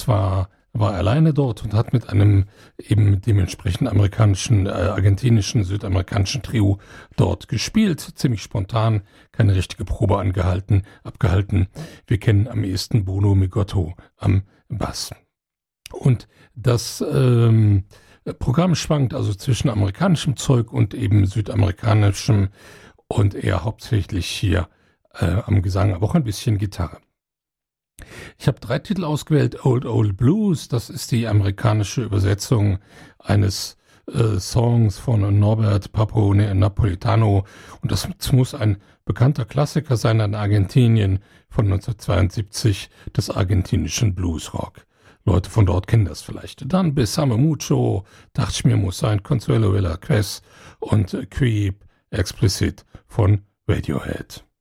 zwar war er alleine dort und hat mit einem eben dementsprechend argentinischen, südamerikanischen Trio dort gespielt. Ziemlich spontan, keine richtige Probe abgehalten. Wir kennen am ehesten Bono Migotto am Bass. Und das Programm schwankt also zwischen amerikanischem Zeug und eben südamerikanischem und eher hauptsächlich hier am Gesang, aber auch ein bisschen Gitarre. Ich habe 3 Titel ausgewählt. Old Old Blues, das ist die amerikanische Übersetzung eines Songs von Norbert Papo Napolitano, und das muss ein bekannter Klassiker sein in Argentinien von 1972 des argentinischen Bluesrock. Leute von dort kennen das vielleicht. Dann Besame Mucho, dachte ich mir, muss sein, Consuelo Velasquez und Creep Explicit von Radiohead.